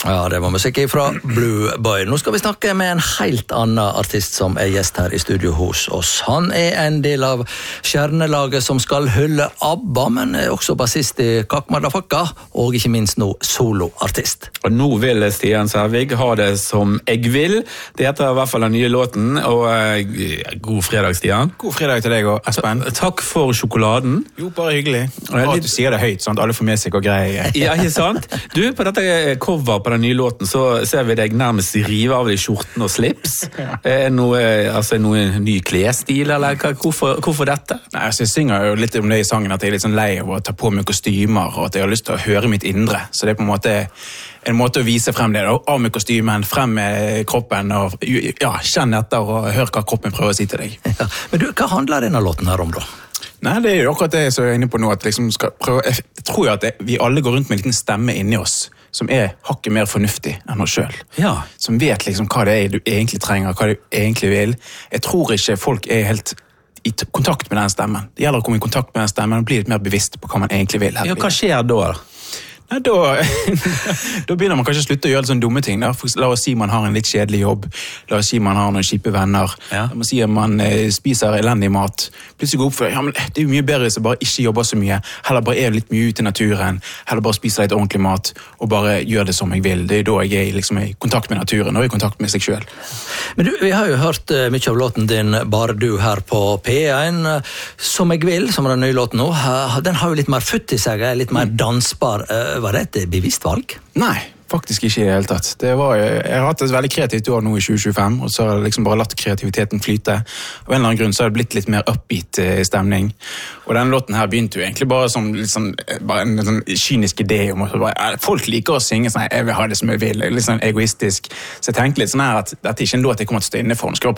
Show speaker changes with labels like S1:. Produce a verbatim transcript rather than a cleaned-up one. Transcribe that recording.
S1: Ja, det var musikk fra Blue Boy. Nå skal vi snakke med en helt annen artist som er gjest her i studio hos oss. Han er en del av kjernelaget som skal hylle ABBA, men er også bassist i Kakk Madafakka, og ikke minst nå soloartist.
S2: Og nå vil Stian Sævig ha det som jeg vil. Det heter i hvert fall den nye låten, og uh, god fredag, Stian.
S3: God fredag til deg og Espen.
S2: Takk for sjokoladen.
S3: Jo, bare hyggelig. Bra at du sier det høyt, sånn at alle får med seg og greier.
S2: Ja, ikke sant? Du, på dette cover på den nye låten, så ser vi deg nærmest rive av deg skjorten og slips. Er noe, altså noe ny klesstil, eller hvorfor, hvorfor dette?
S3: Nei, altså, jeg synger jo litt om det i sangen, at jeg er litt sånn lei av å ta på meg kostymer, og at jeg har lyst til å høre mitt indre. Så det er på en måte en måte å vise frem det, av med kostymen, frem med kroppen, og ja, kjenn etter og hør hva kroppen prøver å si til deg.
S1: Ja, men du, hva handler denne låten her om da?
S3: Nei, det er jo akkurat det jeg er inne på nå, at liksom skal prøve, jeg tror jo at det, vi alle går rundt med en liten stemme inni oss, som er hakket mer fornuftig enn oss selv.
S2: Ja.
S3: Som vet liksom hva det er du egentlig trenger, hva du egentlig vil. Jeg tror ikke folk er helt i kontakt med den stemmen. Det gjelder å komme i kontakt med den stemmen og bli litt mer bevisst på hva man egentlig vil.
S2: Ja, hva skjer da?
S3: Nei, da, da begynner man kanskje å slutte å gjøre sånne dumme ting. Da. La oss si man har en litt kjedelig jobb. La oss si man har noen kjipe venner.
S2: Ja.
S3: La oss si at man eh, spiser elendig mat. Plutselig gå opp for, ja, men det er jo mye bedre hvis jeg bare ikke jobber så mye. Heller bare er litt mye ute i naturen. Heller bare spiser litt ordentlig mat og bare gjør det som jeg vil. Det er da jeg er liksom, i kontakt med naturen og i kontakt med seg selv.
S1: Men du, vi har jo hørt uh, mye av låten din Bare du her på P én. Uh, som jeg vil, som er den nye låten nå. Uh, den har jo litt mer futt i seg, litt mer dansbar. Uh, var det et bevisst valg?
S3: Nei, faktisk ikke i det hele tatt. Det var, jeg har hatt et veldig kreativt år nå i tjue tjuefem, og så har jeg liksom bare latt kreativiteten flyte. Av en eller annen grunn så har det blitt litt mer upbeat stemning. Og denne låten her begynte jo egentlig bare som liksom, bare en sånn kynisk idé om at bare, folk liker å synge sånn, jeg vil ha det som jeg vil, litt sånn egoistisk. Så jeg tenkte litt sånn her at dette er ikke en låt jeg kommer til å stå inne for. Nå skal jeg